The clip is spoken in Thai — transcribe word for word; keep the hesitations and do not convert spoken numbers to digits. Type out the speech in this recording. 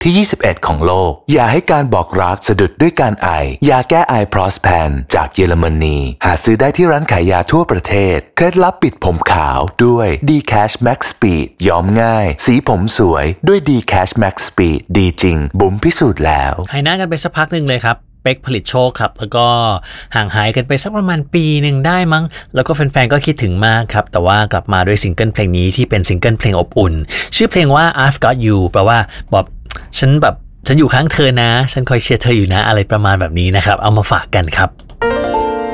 ที่ยี่สิบเอ็ดของโลกอย่าให้การบอกรักสะดุดด้วยการไอยาแก้ไอพรอสแพนจากเยอรมนีหาซื้อได้ที่ร้านขายยาทั่วประเทศเคล็ดลับปิดผมขาวด้วย D-Cash Max Speed ย้อมง่ายสีผมสวยด้วย D-Cash Max Speed ดีจริงบุ๋มพิสูจน์แล้วหายหน้ากันไปสักพักหนึ่งเลยครับเป๊กผลิตโชคครับแล้วก็ห่างหายกันไปสักประมาณปีหนึ่งได้มั้งแล้วก็แฟนๆก็คิดถึงมากครับแต่ว่ากลับมาด้วยซิงเกิลเพลงนี้ที่เป็นซิงเกิลเพลงอบอุ่นชื่อเพลงว่า I've Got You แปลว่าแบบฉันแบบฉันอยู่ข้างเธอนะฉันคอยเชียร์เธออยู่นะอะไรประมาณแบบนี้นะครับเอามาฝากกันครับ